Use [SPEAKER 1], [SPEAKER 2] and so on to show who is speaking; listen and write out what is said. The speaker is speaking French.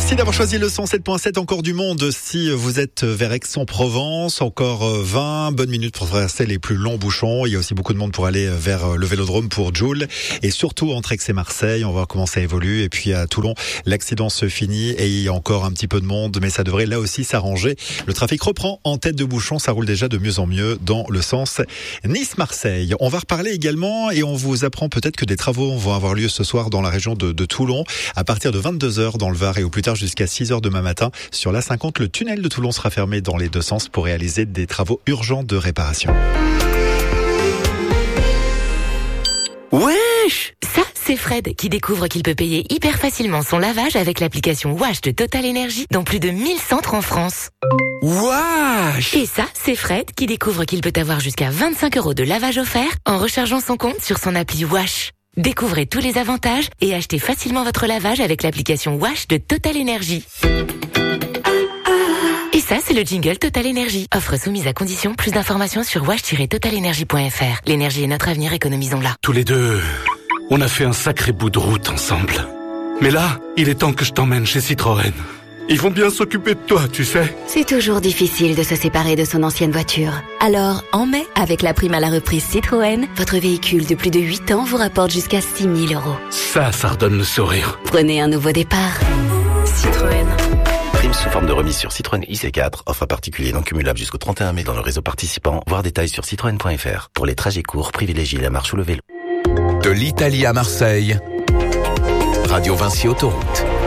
[SPEAKER 1] Merci d'avoir choisi le 107.7, encore du monde. Si vous êtes vers Aix-en-Provence, encore 20 bonnes minutes pour traverser les plus longs bouchons. Il y a aussi beaucoup de monde pour aller vers le Vélodrome pour Joule. Et surtout entre Aix et Marseille, on va commencer à évoluer. Et puis à Toulon, l'accident se finit et il y a encore un petit peu de monde, mais ça devrait là aussi s'arranger. Le trafic reprend en tête de bouchon, ça roule déjà de mieux en mieux dans le sens Nice-Marseille. On va reparler également et on vous apprend peut-être que des travaux vont avoir lieu ce soir dans la région de Toulon à partir de 22h dans le Var et au plus tard jusqu'à 6h demain matin. Sur l'A50, le tunnel de Toulon sera fermé dans les deux sens pour réaliser des travaux urgents de réparation.
[SPEAKER 2] Wesh! Ça, c'est Fred qui découvre qu'il peut payer hyper facilement son lavage avec l'application Wash de Total Energy dans plus de 1000 centres en France.
[SPEAKER 3] Wesh!
[SPEAKER 2] Et ça, c'est Fred qui découvre qu'il peut avoir jusqu'à 25 € de lavage offert en rechargeant son compte sur son appli Wash. Découvrez tous les avantages et achetez facilement votre lavage avec l'application Wash de Total Energy. Et ça, c'est le jingle Total Energy. Offre soumise à condition. Plus d'informations sur wash-totalenergy.fr. L'énergie est notre avenir, économisons-la.
[SPEAKER 3] Tous les deux, on a fait un sacré bout de route ensemble. Mais là, il est temps que je t'emmène chez Citroën. Ils vont bien s'occuper de toi, tu sais.
[SPEAKER 4] C'est toujours difficile de se séparer de son ancienne voiture. Alors, en mai, avec la prime à la reprise Citroën, votre véhicule de plus de 8 ans vous rapporte jusqu'à 6 000 €.
[SPEAKER 3] Ça redonne le sourire.
[SPEAKER 4] Prenez un nouveau départ. Citroën.
[SPEAKER 5] Prime sous forme de remise sur Citroën IC4. Offre à particulier non cumulable jusqu'au 31 mai dans le réseau participant. Voir détails sur citroën.fr. Pour les trajets courts, privilégiez la marche ou le vélo.
[SPEAKER 6] De l'Italie à Marseille, Radio Vinci Autoroute.